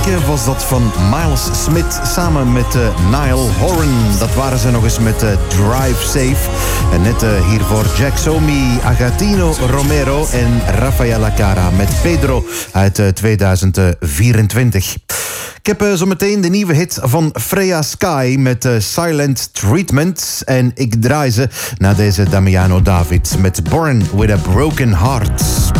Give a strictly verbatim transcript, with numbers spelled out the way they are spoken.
weken was dat van Miles Smith samen met uh, Niall Horan. Dat waren ze nog eens met uh, Drive Safe. En net uh, hiervoor Jack Somi, Agatino Romero en Rafaela Cara met Pedro uit uh, tweeduizend vierentwintig. Ik heb uh, zometeen de nieuwe hit van Freya Sky met uh, Silent Treatment. En ik draai ze naar deze Damiano David met Born with a Broken Heart.